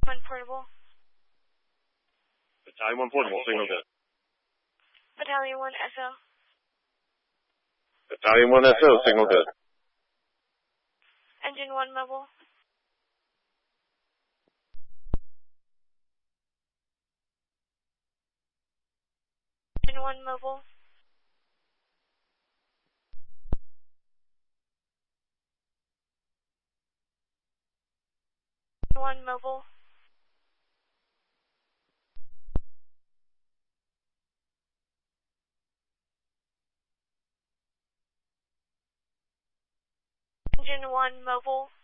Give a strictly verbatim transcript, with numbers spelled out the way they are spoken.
one portable. Battalion one portable, signal good. Battalion one S O. Battalion one S O, signal good. Engine one mobile. Engine one mobile. One mobile. Engine one mobile.